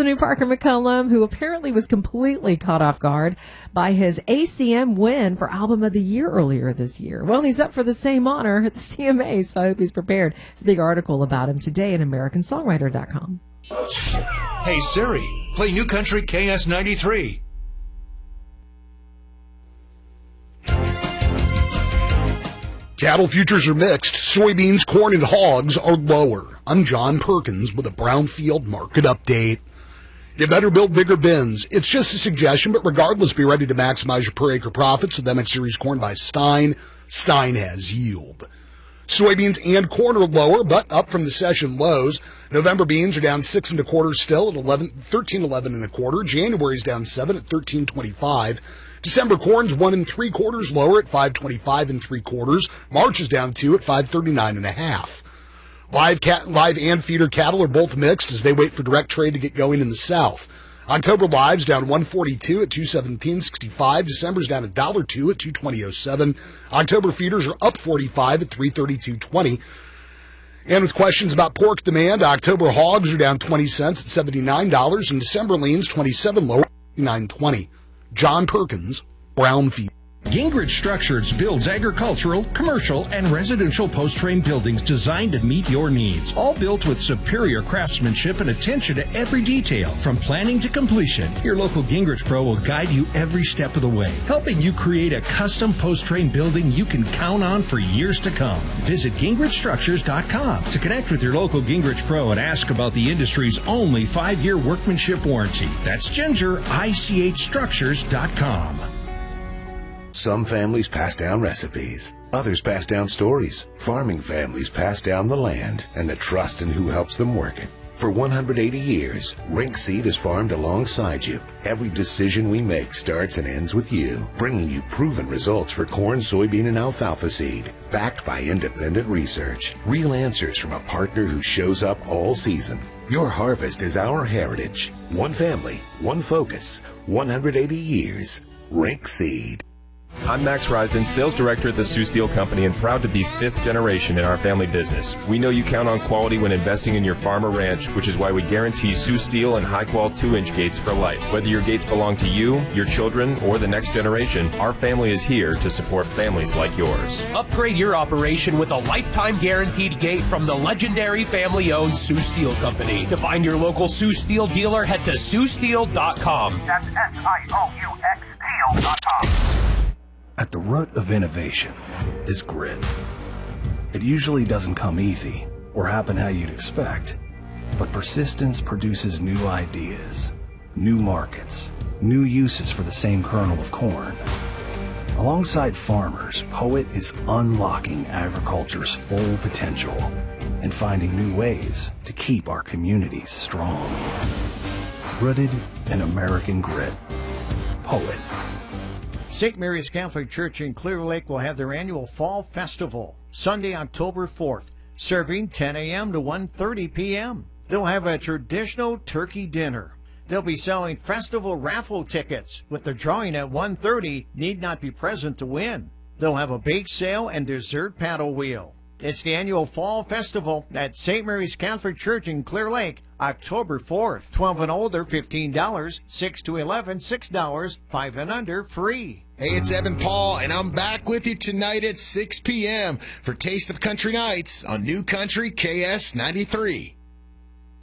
to Parker McCollum, who apparently was completely caught off guard by his ACM win for Album of the Year earlier this year. Well, he's up for the same honor at the CMA, so I hope he's prepared. It's a big article about him today at AmericanSongwriter.com. Hey Siri, play New Country KS93. Cattle futures are mixed. Soybeans, corn, and hogs are lower. I'm John Perkins with a Brownfield market update. You better build bigger bins. It's just a suggestion, but regardless, be ready to maximize your per acre profits with MX Series corn by Stein. Stein has yield. Soybeans and corn are lower, but up from the session lows. November beans are down 6 1/4 still at 13.11 1/4. January's down 7 at 13.25. December corn's 1 3/4 lower at 5.25 3/4. March is down 2 at 5.39 1/2. Live and feeder cattle are both mixed as they wait for direct trade to get going in the South. October lives down 142 at 217.65. December's down $1.02 at 220.07. October feeders are up 45 at 332.20. And with questions about pork demand, October hogs are down 20 cents at $79, and December leans 27 lower at $9.20. John Perkins, Brownfield. Gingrich Structures builds agricultural, commercial, and residential post-frame buildings designed to meet your needs. All built with superior craftsmanship and attention to every detail, from planning to completion. Your local Gingrich Pro will guide you every step of the way, helping you create a custom post-frame building you can count on for years to come. Visit GingrichStructures.com to connect with your local Gingrich Pro and ask about the industry's only 5-year workmanship warranty. That's GingerICHStructures.com. Some families pass down recipes. Others pass down stories. Farming families pass down the land and the trust in who helps them work it. For 180 years, Rink Seed has farmed alongside you. Every decision we make starts and ends with you, bringing you proven results for corn, soybean, and alfalfa seed, backed by independent research. Real answers from a partner who shows up all season. Your harvest is our heritage. One family, one focus, 180 years. Rink Seed. I'm Max Risden, sales director at the Sioux Steel Company, and proud to be 5th generation in our family business. We know you count on quality when investing in your farm or ranch, which is why we guarantee Sioux Steel and high-quality 2-inch gates for life. Whether your gates belong to you, your children, or the next generation, our family is here to support families like yours. Upgrade your operation with a lifetime guaranteed gate from the legendary family-owned Sioux Steel Company. To find your local Sioux Steel dealer, head to SiouxSteel.com. That's SIOUX Steel.com. At the root of innovation is grit. It usually doesn't come easy or happen how you'd expect, but persistence produces new ideas, new markets, new uses for the same kernel of corn. Alongside farmers, Poet is unlocking agriculture's full potential and finding new ways to keep our communities strong. Rooted in American grit. Poet. St. Mary's Catholic Church in Clear Lake will have their annual Fall Festival, Sunday, October 4th, serving 10 a.m. to 1:30 p.m. They'll have a traditional turkey dinner. They'll be selling festival raffle tickets, with the drawing at 1:30 need not be present to win. They'll have a bake sale and dessert paddle wheel. It's the annual Fall Festival at St. Mary's Catholic Church in Clear Lake, October 4th. 12 and older, $15. 6 to 11, $6. 5 and under, free. Hey, it's Evan Paul, and I'm back with you tonight at 6 p.m. for Taste of Country Nights on New Country KS93.